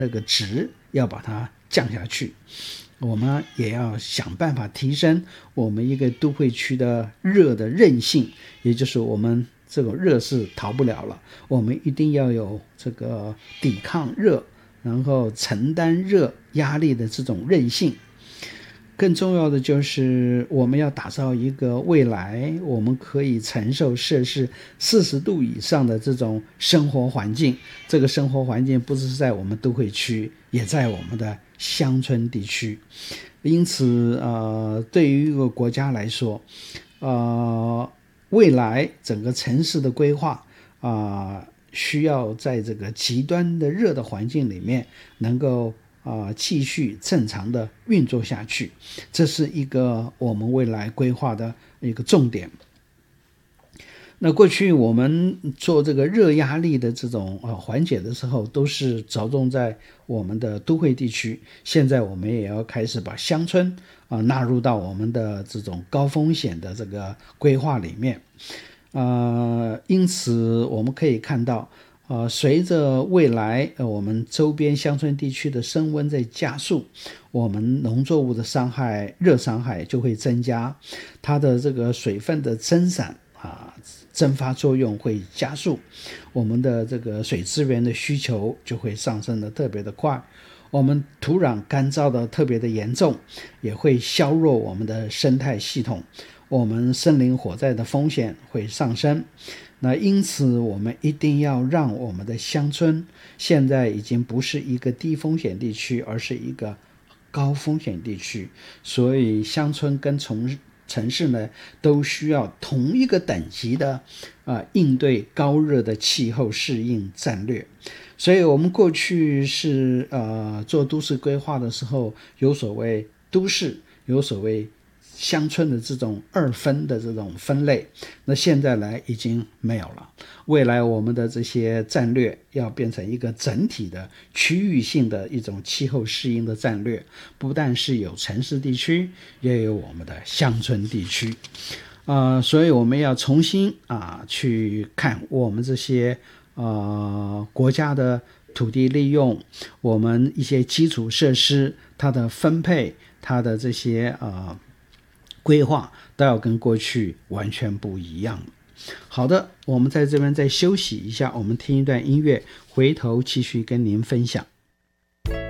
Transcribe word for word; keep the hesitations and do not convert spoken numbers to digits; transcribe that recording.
那个值要把它降下去。我们也要想办法提升我们一个都会区的热的韧性，也就是我们这种热是逃不了了，我们一定要有这个抵抗热，然后承担热压力的这种韧性。更重要的就是我们要打造一个未来我们可以承受摄氏四十度以上的这种生活环境。这个生活环境不只是在我们都会区，也在我们的乡村地区。因此呃，对于一个国家来说，呃，未来整个城市的规划啊、呃，需要在这个极端的热的环境里面能够啊、呃，继续正常的运作下去，这是一个我们未来规划的一个重点。那过去我们做这个热压力的这种呃缓解的时候，都是着重在我们的都会地区。现在我们也要开始把乡村啊、呃、纳入到我们的这种高风险的这个规划里面。呃，因此我们可以看到。呃，随着未来呃我们周边乡村地区的升温在加速，我们农作物的伤害热伤害就会增加，它的这个水分的增散啊蒸发作用会加速，我们的这个水资源的需求就会上升的特别的快，我们土壤干燥的特别的严重，也会削弱我们的生态系统，我们森林火灾的风险会上升。那因此我们一定要让我们的乡村现在已经不是一个低风险地区，而是一个高风险地区，所以乡村跟城城市呢都需要同一个等级的、呃、应对高热的气候适应战略。所以我们过去是呃做都市规划的时候，有所谓都市，有所谓乡村的这种二分的这种分类，那现在来已经没有了。未来我们的这些战略要变成一个整体的区域性的一种气候适应的战略，不但是有城市地区，也有我们的乡村地区。呃，所以我们要重新啊去看我们这些呃国家的土地利用，我们一些基础设施它的分配，它的这些呃规划都要跟过去完全不一样。好的，我们在这边再休息一下，我们听一段音乐，回头继续跟您分享。